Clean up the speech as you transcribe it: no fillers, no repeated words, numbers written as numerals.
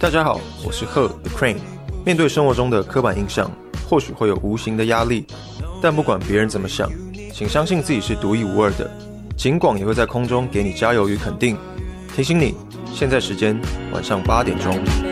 大家好，我是贺 The Crane。面对生活中的刻板印象，或许会有无形的压力，但不管别人怎么想，请相信自己是独一无二的。警广也会在空中给你加油与肯定，提醒你，现在时间晚上8点钟。